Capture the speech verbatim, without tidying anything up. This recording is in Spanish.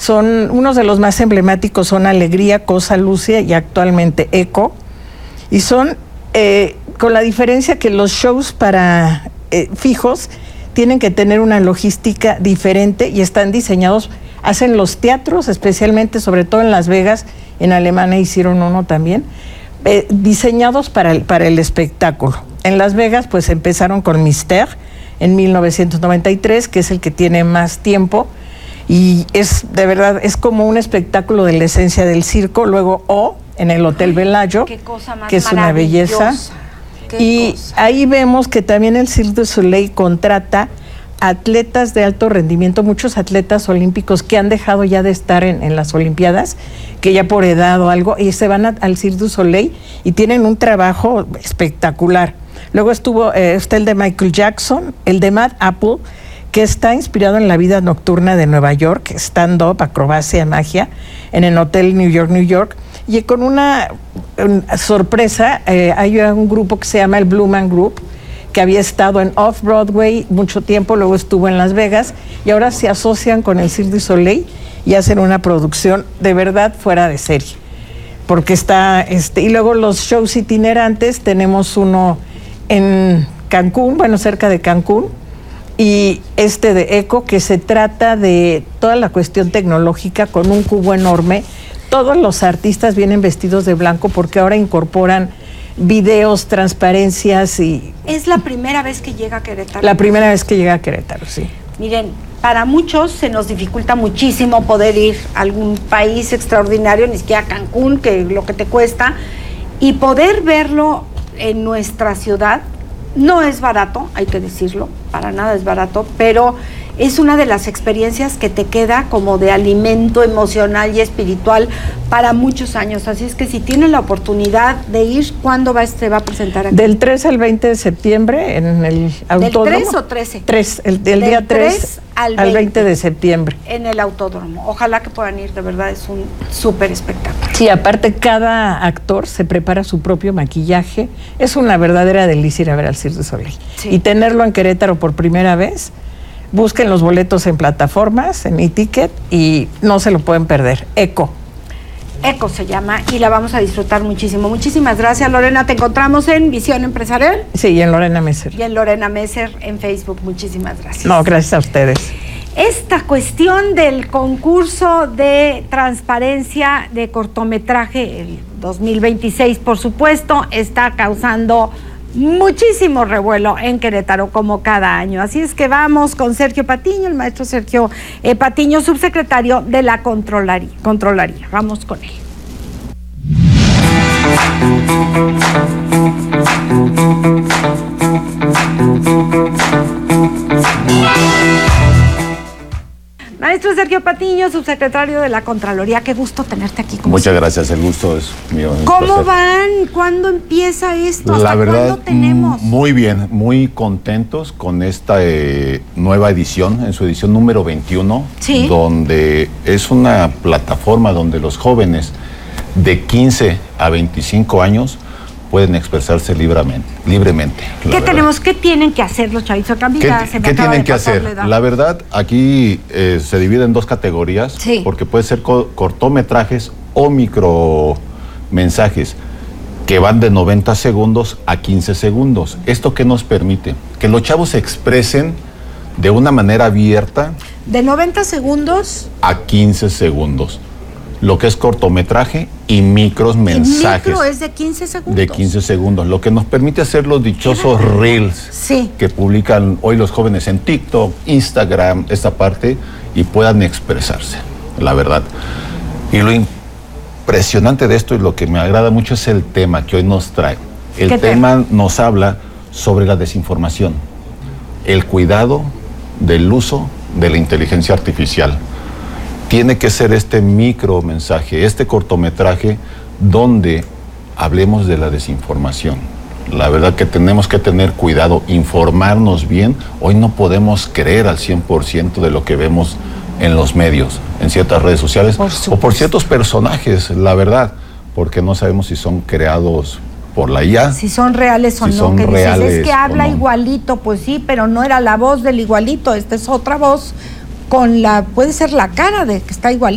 son unos de los más emblemáticos, son Alegría, Cosa Lucia y actualmente Eco. Y son, eh, con la diferencia que los shows para eh, fijos tienen que tener una logística diferente y están diseñados, hacen los teatros, especialmente, sobre todo en Las Vegas, en Alemania hicieron uno también, eh, diseñados para el, para el espectáculo. En Las Vegas, pues empezaron con Mystère en mil novecientos noventa y tres, que es el que tiene más tiempo, y es, de verdad, es como un espectáculo de la esencia del circo. Luego O, en el Hotel Bellagio, qué cosa más que es una belleza. Y cosa. Ahí vemos que también el Cirque du Soleil contrata atletas de alto rendimiento, muchos atletas olímpicos que han dejado ya de estar en, en las Olimpiadas, que ya por edad o algo, y se van a, al Cirque du Soleil y tienen un trabajo espectacular. Luego estuvo eh, está el de Michael Jackson, el de Matt Apple, que está inspirado en la vida nocturna de Nueva York, stand-up, acrobacia, magia, en el Hotel New York, New York. Y con una, una sorpresa, eh, hay un grupo que se llama el Blue Man Group, que había estado en Off-Broadway mucho tiempo, luego estuvo en Las Vegas, y ahora se asocian con el Cirque du Soleil y hacen una producción de verdad fuera de serie. Porque está, este, y luego los shows itinerantes, tenemos uno en Cancún, bueno, cerca de Cancún, y este de Eco, que se trata de toda la cuestión tecnológica con un cubo enorme. Todos los artistas vienen vestidos de blanco porque ahora incorporan videos, transparencias y... Es la primera vez que llega a Querétaro. La primera vez que llega a Querétaro, sí. Miren, para muchos se nos dificulta muchísimo poder ir a algún país extraordinario, ni siquiera a Cancún, que lo que te cuesta, y poder verlo en nuestra ciudad. No es barato, hay que decirlo, para nada es barato, pero es una de las experiencias que te queda como de alimento emocional y espiritual para muchos años. Así es que si tienen la oportunidad de ir, ¿cuándo va, se va a presentar aquí? Del tres al veinte de septiembre en el autódromo. ¿Del tres o trece? tres, el, el día tres al veinte. al veinte de septiembre. En el autódromo. Ojalá que puedan ir, de verdad es un súper espectáculo. Sí, aparte cada actor se prepara su propio maquillaje. Es una verdadera delicia ir a ver al Cirque du Soleil. Sí. Y tenerlo en Querétaro por primera vez, busquen los boletos en plataformas, en e-ticket, y no se lo pueden perder. Eco. Eco se llama y la vamos a disfrutar muchísimo. Muchísimas gracias, Lorena. Te encontramos en Visión Empresarial. Sí, y en Lorena Messer. Y en Lorena Messer en Facebook. Muchísimas gracias. No, gracias a ustedes. Esta cuestión del concurso de transparencia de cortometraje, el dos mil veintiséis, por supuesto, está causando muchísimo revuelo en Querétaro, como cada año. Así es que vamos con Sergio Patiño, el maestro Sergio eh, Patiño, subsecretario de la Controlaría. Controlaría. Vamos con él. Maestro Sergio Patiño, subsecretario de la Contraloría, qué gusto tenerte aquí. Muchas siempre. Gracias, el gusto es mío. Es ¿Cómo van? ¿Cuándo empieza esto? ¿Hasta La verdad, cuándo tenemos? Muy bien, muy contentos con esta eh, nueva edición, en su edición número veintiuno, ¿sí? Donde es una plataforma donde los jóvenes de quince a veinticinco años pueden expresarse libremente. libremente ¿Qué verdad. tenemos? ¿Qué tienen que hacer los chavitos? ¿Qué, se ¿qué tienen que hacer? La, la verdad, aquí eh, se divide en dos categorías, sí. Porque puede ser co cortometrajes o micromensajes que van de noventa segundos a quince segundos. ¿Esto qué nos permite? Que los chavos se expresen de una manera abierta. De noventa segundos a quince segundos. Lo que es cortometraje y micros mensajes. ¿Y micro es de quince segundos? De quince segundos, lo que nos permite hacer los dichosos reels, sí. Que publican hoy los jóvenes en TikTok, Instagram, esta parte, y puedan expresarse, la verdad. Y lo impresionante de esto y lo que me agrada mucho es el tema que hoy nos trae. El tema, tema nos habla sobre la desinformación, el cuidado del uso de la inteligencia artificial. Tiene que ser este micro mensaje, este cortometraje donde hablemos de la desinformación. La verdad que tenemos que tener cuidado, informarnos bien. Hoy no podemos creer al cien por ciento de lo que vemos en los medios, en ciertas redes sociales por o por ciertos personajes, la verdad, porque no sabemos si son creados por la I A. Si son reales o si no. Son que reales dices, es que habla no. igualito, pues sí, pero no era la voz del igualito, esta es otra voz con la, puede ser la cara de que está igual.